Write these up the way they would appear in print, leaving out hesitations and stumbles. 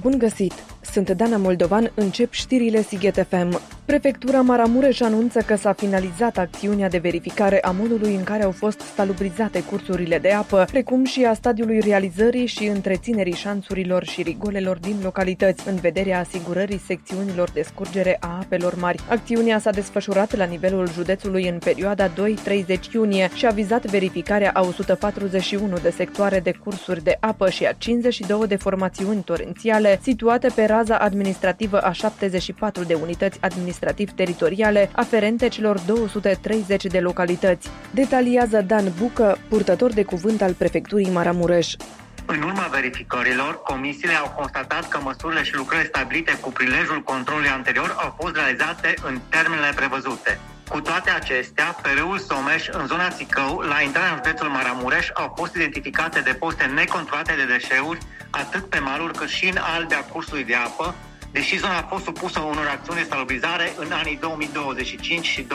Bun găsit! Sunt Dana Moldovan, încep știrile Sighet FM. Prefectura Maramureș anunță că s-a finalizat acțiunea de verificare a modului în care au fost salubrizate cursurile de apă, precum și a stadiului realizării și întreținerii șanțurilor și rigolelor din localități, în vederea asigurării secțiunilor de scurgere a apelor mari. Acțiunea s-a desfășurat la nivelul județului în perioada 2-30 iunie și a vizat verificarea a 141 de sectoare de cursuri de apă și a 52 de formațiuni torențiale situate pe raza administrativă a 74 de unități administrativ-teritoriale aferente celor 230 de localități. Detaliază Dan Bucă, purtător de cuvânt al prefecturii Maramureș. În urma verificărilor, comisiile au constatat că măsurile și lucrările stabilite cu prilejul controlului anterior au fost realizate în termenele prevăzute. Cu toate acestea, pe râul Someș, în zona Țicău, la intrarea în județul Maramureș, au fost identificate depozite necontrolate de deșeuri, atât pe maluri cât și în albea cursului de apă, deși zona a fost supusă unor acțiuni de salubrizare în anii 2025 și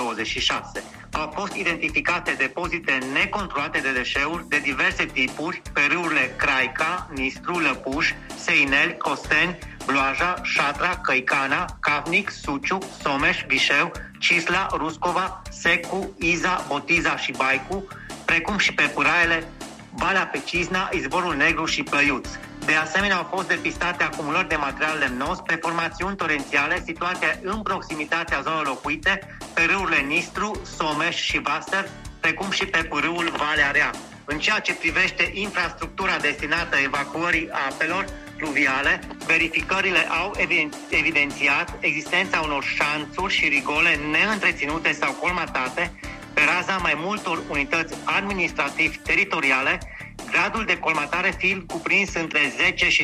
2026. Au fost identificate depozite necontrolate de deșeuri de diverse tipuri pe râurile Craica, Nistru, Lăpuș, Seinel, Costeni, Bloaja, Șatra, Căicana, Cavnic, Suciu, Someș, Vișeu, Cisla, Ruscova, Secu, Iza, Botiza și Baicu, precum și pe pâraiele Valea Pecizna, Izvorul Negru și Plăiuț. De asemenea, au fost depistate acumulări de material lemnos pe formațiuni torențiale situate în proximitatea zonelor locuite, pe râurile Nistru, Someș și Vaster, precum și pe pârâul Valea Rea. În ceea ce privește infrastructura destinată evacuării apelor pluviale, verificările au evidențiat existența unor șanțuri și rigole neîntreținute sau colmatate pe raza mai multor unități administrativ-teritoriale, gradul de colmatare fiind cuprins între 10 și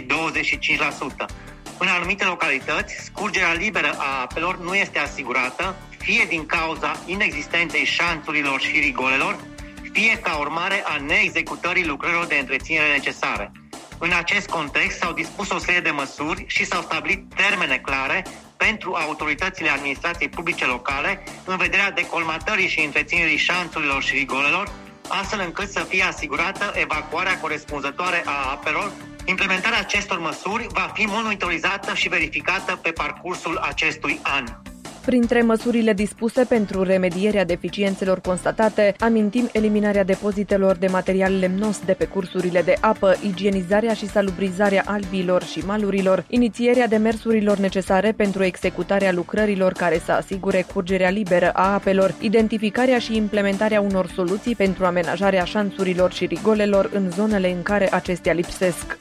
25%. În anumite localități, scurgerea liberă a apelor nu este asigurată, fie din cauza inexistenței șanțurilor și rigolelor, fie ca urmare a neexecutării lucrărilor de întreținere necesare. În acest context s-au dispus o serie de măsuri și s-au stabilit termene clare pentru autoritățile administrației publice locale în vederea decolmatării și întreținerii șanțurilor și rigolelor, astfel încât să fie asigurată evacuarea corespunzătoare a apelor. Implementarea acestor măsuri va fi monitorizată și verificată pe parcursul acestui an. Printre măsurile dispuse pentru remedierea deficiențelor constatate, amintim eliminarea depozitelor de material lemnos de pe cursurile de apă, igienizarea și salubrizarea albiilor și malurilor, inițierea demersurilor necesare pentru executarea lucrărilor care să asigure curgerea liberă a apelor, identificarea și implementarea unor soluții pentru amenajarea șanțurilor și rigolelor în zonele în care acestea lipsesc.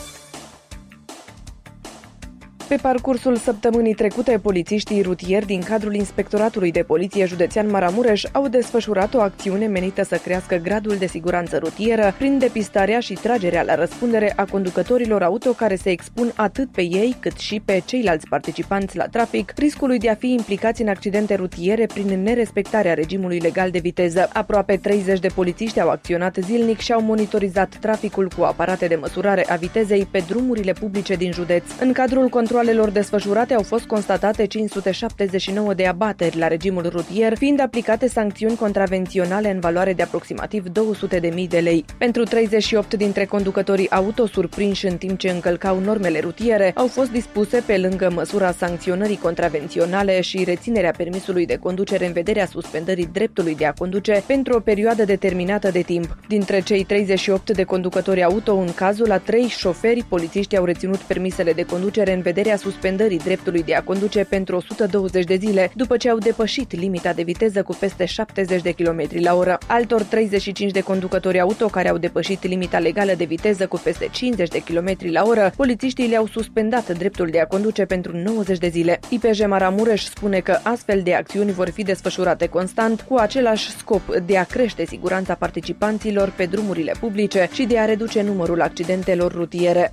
Pe parcursul săptămânii trecute, polițiștii rutieri din cadrul Inspectoratului de Poliție Județean Maramureș au desfășurat o acțiune menită să crească gradul de siguranță rutieră prin depistarea și tragerea la răspundere a conducătorilor auto care se expun atât pe ei cât și pe ceilalți participanți la trafic riscului de a fi implicați în accidente rutiere prin nerespectarea regimului legal de viteză. Aproape 30 de polițiști au acționat zilnic și au monitorizat traficul cu aparate de măsurare a vitezei pe drumurile publice din județ. În cadrul controalelor desfășurate au fost constatate 579 de abateri la regimul rutier, fiind aplicate sancțiuni contravenționale în valoare de aproximativ 200.000 de lei. Pentru 38 dintre conducătorii auto surprinși în timp ce încălcau normele rutiere, au fost dispuse, pe lângă măsura sancționării contravenționale și reținerea permisului de conducere în vederea suspendării dreptului de a conduce pentru o perioadă determinată de timp. Dintre cei 38 de conducători auto, în cazul a 3 șoferi, polițiștii au reținut permisele de conducere în vederea suspendării dreptului de a conduce pentru 120 de zile, după ce au depășit limita de viteză cu peste 70 de km la oră. Altor 35 de conducători auto care au depășit limita legală de viteză cu peste 50 de km la oră, polițiștii le-au suspendat dreptul de a conduce pentru 90 de zile. IPJ Maramureș spune că astfel de acțiuni vor fi desfășurate constant cu același scop de a crește siguranța participanților pe drumurile publice și de a reduce numărul accidentelor rutiere.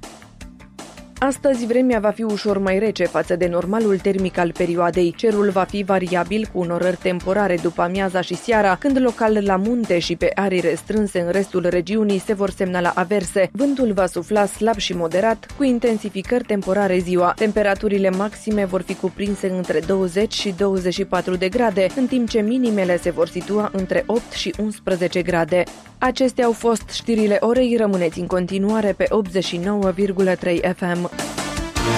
Astăzi vremea va fi ușor mai rece față de normalul termic al perioadei. Cerul va fi variabil cu unorări temporare după amiaza și seara, când local la munte și pe arii restrânse în restul regiunii se vor semnala averse. Vântul va sufla slab și moderat, cu intensificări temporare ziua. Temperaturile maxime vor fi cuprinse între 20 și 24 de grade, în timp ce minimele se vor situa între 8 și 11 grade. Acestea au fost știrile orei, rămâneți în continuare pe 89,3 FM.